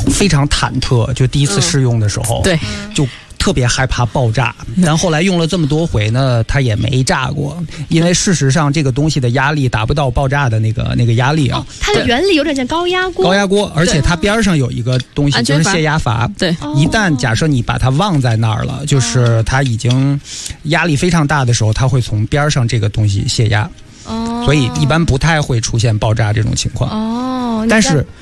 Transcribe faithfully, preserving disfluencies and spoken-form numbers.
非常忐忑，就第一次试用的时候， 嗯、对， 就特别害怕爆炸。但后来用了这么多回呢，它也没炸过，因为事实上这个东西的压力达不到爆炸的那个那个压力啊。 哦，它的原理有点像高压锅。 高压锅，而且它边上有一个东西就是泄压阀。 对， 一旦假设你把它忘在那儿了，就是它已经压力非常大的时候，它会从边上这个东西泄压。哦，所以一般不太会出现爆炸这种情况。 哦， 但是